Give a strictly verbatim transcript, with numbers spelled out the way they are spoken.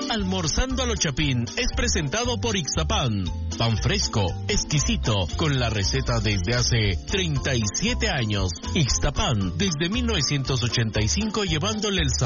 Almorzando a lo Chapín es presentado por Ixtapan. Pan fresco, exquisito, con la receta desde hace treinta y siete años. Ixtapan, desde mil novecientos ochenta y cinco, llevándole el sabor